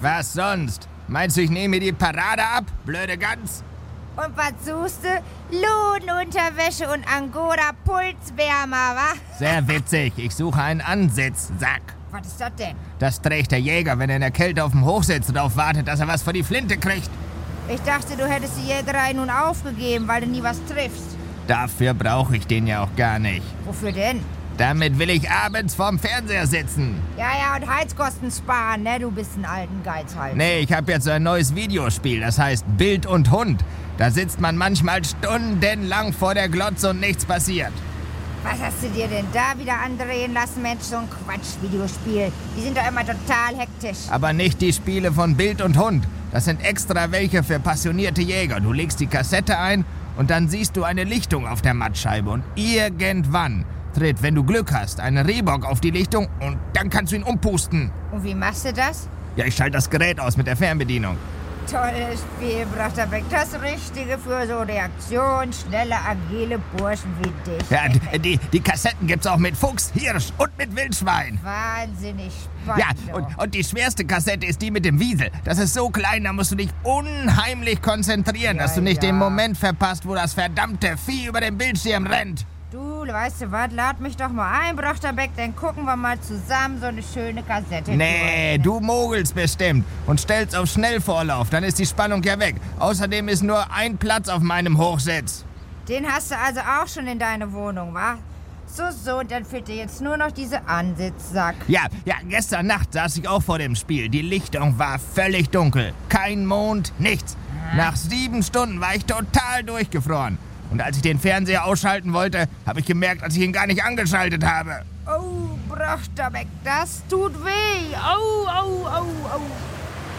Was sonst? Meinst du, ich nehme mir die Parade ab, blöde Gans? Und was suchst du? Lodenunterwäsche und Angora-Pulswärmer, wa? Sehr witzig. Ich suche einen Ansitzsack. Was ist das denn? Das trägt der Jäger, wenn er in der Kälte auf dem Hochsitz drauf wartet, dass er was vor die Flinte kriegt. Ich dachte, du hättest die Jägerei nun aufgegeben, weil du nie was triffst. Dafür brauche ich den ja auch gar nicht. Wofür denn? Damit will ich abends vorm Fernseher sitzen. Ja, und Heizkosten sparen, ne? Du bist ein alten Geizhals. Nee, ich habe jetzt so ein neues Videospiel, das heißt Bild und Hund. Da sitzt man manchmal stundenlang vor der Glotze und nichts passiert. Was hast du dir denn da wieder andrehen lassen, Mensch? So ein Quatsch-Videospiel. Die sind doch immer total hektisch. Aber nicht die Spiele von Bild und Hund. Das sind extra welche für passionierte Jäger. Du legst die Kassette ein und dann siehst du eine Lichtung auf der Mattscheibe. Und irgendwann tritt, wenn du Glück hast, ein Rehbock auf die Lichtung und dann kannst du ihn umpusten. Und wie machst du das? Ja, ich schalte das Gerät aus mit der Fernbedienung. Tolles Spiel, Brachterbeck. Das Richtige für so reaktionsschnelle, agile Burschen wie dich. Ja, die Kassetten gibt's auch mit Fuchs, Hirsch und mit Wildschwein. Wahnsinnig spannend. Ja, und die schwerste Kassette ist die mit dem Wiesel. Das ist so klein, da musst du dich unheimlich konzentrieren, dass du nicht den Moment verpasst, wo das verdammte Vieh über den Bildschirm rennt. Du, weißt du was, lad mich doch mal ein, Brachterbeck, dann gucken wir mal zusammen so eine schöne Kassette. Nee, du mogelst bestimmt und stellst auf Schnellvorlauf, dann ist die Spannung ja weg. Außerdem ist nur ein Platz auf meinem Hochsitz. Den hast du also auch schon in deiner Wohnung, wa? So, dann fehlt dir jetzt nur noch dieser Ansitzsack. Ja, gestern Nacht saß ich auch vor dem Spiel. Die Lichtung war völlig dunkel. Kein Mond, nichts. Nach 7 Stunden war ich total durchgefroren. Und als ich den Fernseher ausschalten wollte, habe ich gemerkt, dass ich ihn gar nicht angeschaltet habe. Oh, Brachterbeck, das tut weh. Au, au, au, au.